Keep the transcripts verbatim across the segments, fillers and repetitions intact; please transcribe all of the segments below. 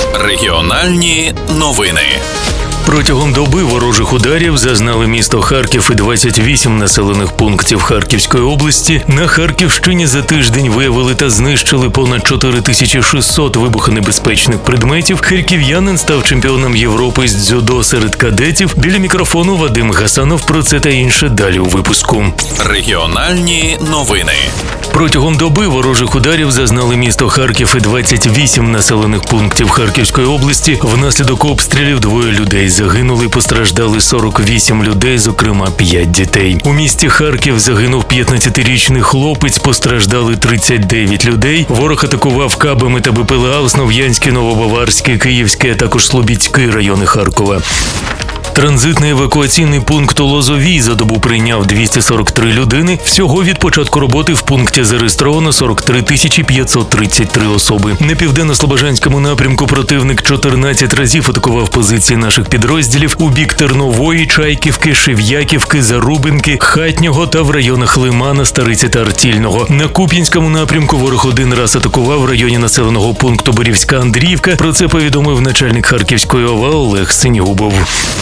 Регіональні новини. Протягом доби ворожих ударів зазнали місто Харків і двадцять вісім населених пунктів Харківської області. На Харківщині за тиждень виявили та знищили понад чотири тисячі шістсот вибухонебезпечних предметів. Харків'янин став чемпіоном Європи з дзюдо серед кадетів. Біля мікрофону Вадим Гасанов. Про це та інше далі у випуску. Регіональні новини. Протягом доби ворожих ударів зазнали місто Харків і двадцять вісім населених пунктів Харківської області. Внаслідок обстрілів двоє людей загинули, постраждали сорок вісім людей, зокрема п'ять дітей. У місті Харків загинув п'ятнадцятирічний хлопець, постраждали тридцять дев'ять людей. Ворог атакував кабами та БПЛА Основ'янський, Новобаварський, Київський, а також Слобідський райони Харкова. Транзитний евакуаційний пункт у Лозовій за добу прийняв двісті сорок три людини. Всього від початку роботи в пункті зареєстровано сорок три тисячі п'ятсот тридцять три особи. На південно-слобожанському напрямку противник чотирнадцять разів атакував позиції наших підрозділів у бік Тернової, Чайківки, Шев'яківки, Зарубинки, Хатнього та в районах Лимана, Стариці та Артільного. На Куп'янському напрямку ворог один раз атакував в районі населеного пункту Борівська Андріївка. Про це повідомив начальник Харківської ОВА Олег Синьгубов.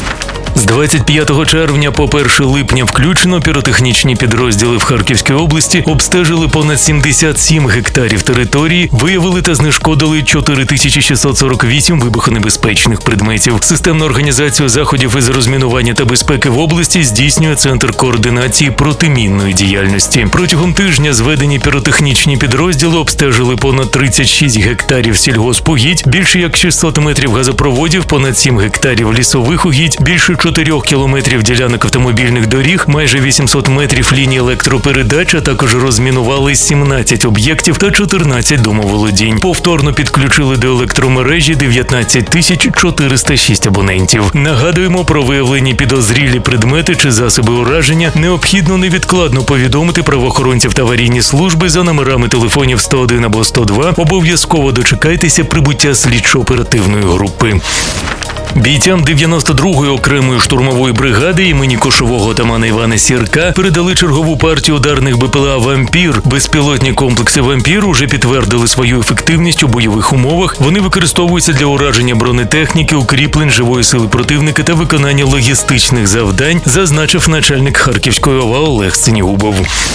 З двадцять п'ятого червня по перше липня включно піротехнічні підрозділи в Харківській області обстежили понад сімдесят сім гектарів території, виявили та знешкодили чотири тисячі шістсот сорок вісім вибухонебезпечних предметів. Системну організацію заходів із розмінування та безпеки в області здійснює Центр координації протимінної діяльності. Протягом тижня зведені піротехнічні підрозділи обстежили понад тридцять шість гектарів сільгоспугідь, більше як шістсот метрів газопроводів, понад сім гектарів лісових угідь, більше чотирьох кілометрів ділянок автомобільних доріг, майже вісімсот метрів ліній електропередач, а також розмінували сімнадцять об'єктів та чотирнадцять домоволодінь. Повторно підключили до електромережі дев'ятнадцять тисяч чотириста шість абонентів. Нагадуємо, про виявлені підозрілі предмети чи засоби ураження необхідно невідкладно повідомити правоохоронців та аварійні служби за номерами телефонів сто один або сто два. Обов'язково дочекайтеся прибуття слідчо-оперативної групи. Бійцям дев'яносто другої окремої штурмової бригади імені кошового отамана Івана Сірка передали чергову партію ударних БПЛА «Вампір». Безпілотні комплекси «Вампір» уже підтвердили свою ефективність у бойових умовах. Вони використовуються для ураження бронетехніки, укріплень, живої сили противника та виконання логістичних завдань, зазначив начальник Харківської ОВА Олег Синьгубов.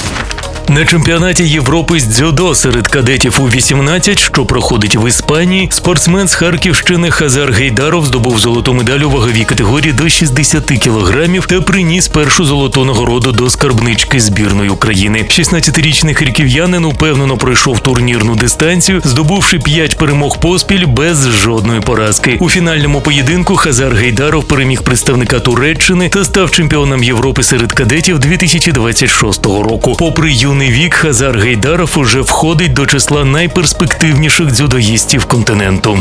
На чемпіонаті Європи з дзюдо серед кадетів у вісімнадцять, що проходить в Іспанії, спортсмен з Харківщини Хазар Гейдаров здобув золоту медаль у ваговій категорії до шістдесят кілограмів та приніс першу золоту нагороду до скарбнички збірної України. шістнадцятирічний харків'янин упевнено пройшов турнірну дистанцію, здобувши п'ять перемог поспіль без жодної поразки. У фінальному поєдинку Хазар Гейдаров переміг представника Туреччини та став чемпіоном Європи серед кадетів дві тисячі двадцять шостого року. Попри юний вік, Хазар Гейдаров уже входить до числа найперспективніших дзюдоїстів континенту.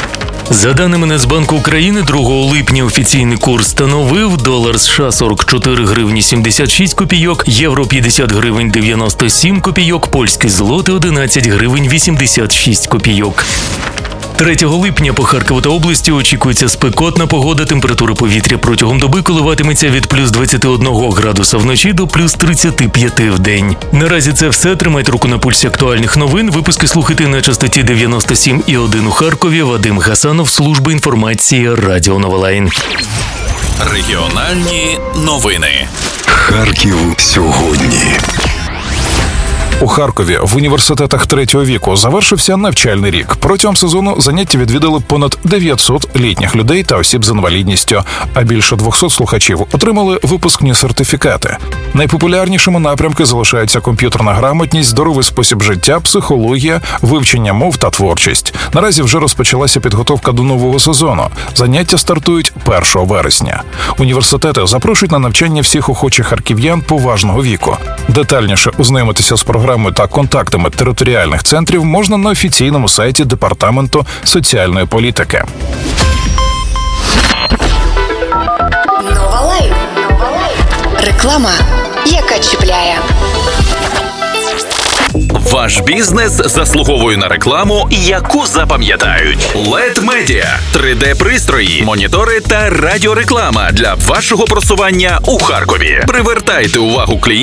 За даними Нацбанку України, другого липня офіційний курс становив долар США сорок чотири гривні сімдесят шість копійок, євро п'ятдесят гривень дев'яносто сім копійок, польський злотий одинадцять гривень вісімдесят шість копійок. третього липня по Харкову та області очікується спекотна погода. Температура повітря протягом доби коливатиметься від плюс двадцяти одного градуса вночі до плюс тридцяти п'яти в день. Наразі це все. Тримайте руку на пульсі актуальних новин. Випуски слухайте на частоті дев'яносто сім і один у Харкові. Вадим Гасанов, служба інформації Радіо Новолайн. Регіональні новини. Харків сьогодні. У Харкові в університетах третього віку завершився навчальний рік. Протягом сезону заняття відвідали понад дев'ятсот літніх людей та осіб з інвалідністю, а більше двохсот слухачів отримали випускні сертифікати. Найпопулярнішими напрямки залишаються комп'ютерна грамотність, здоровий спосіб життя, психологія, вивчення мов та творчість. Наразі вже розпочалася підготовка до нового сезону. Заняття стартують першого вересня. Університети запрошують на навчання всіх охочих харків'ян поважного віку. Детальніше ознайомитися з програмою та контактами територіальних центрів можна на офіційному сайті Департаменту соціальної політики. Новолайн. Реклама, яка чіпляє. Ваш бізнес заслуговує на рекламу, яку запам'ятають. лед Медіа – три де-пристрої, монітори та радіореклама для вашого просування у Харкові. Привертайте увагу клієнтів